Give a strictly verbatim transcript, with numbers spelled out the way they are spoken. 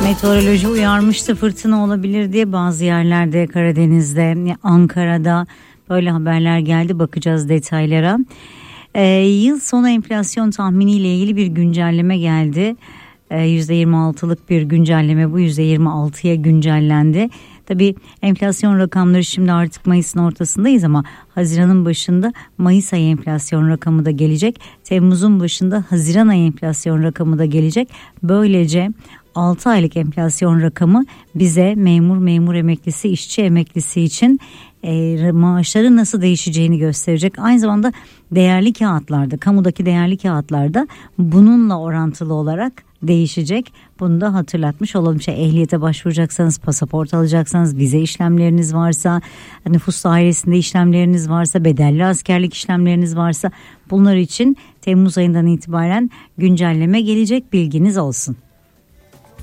Meteoroloji uyarmıştı, fırtına olabilir diye bazı yerlerde, Karadeniz'de, Ankara'da böyle haberler geldi. Bakacağız detaylara. Ee, yıl sonu enflasyon tahminiyle ilgili bir güncelleme geldi. Ee, yüzde yirmi altılık bir güncelleme, bu yüzde yirmi altıya güncellendi. Tabii enflasyon rakamları şimdi artık Mayıs'ın ortasındayız ama Haziran'ın başında Mayıs ayı enflasyon rakamı da gelecek. Temmuz'un başında Haziran ayı enflasyon rakamı da gelecek. Böylece altı aylık enflasyon rakamı bize memur, memur emeklisi, işçi emeklisi için e, maaşların nasıl değişeceğini gösterecek. Aynı zamanda değerli kağıtlarda, kamudaki değerli kağıtlarda bununla orantılı olarak değişecek. Bunu da hatırlatmış olalım. Şey, ehliyete başvuracaksanız, pasaport alacaksanız, vize işlemleriniz varsa, nüfus dairesinde işlemleriniz varsa, bedelli askerlik işlemleriniz varsa bunlar için Temmuz ayından itibaren güncelleme gelecek, bilginiz olsun.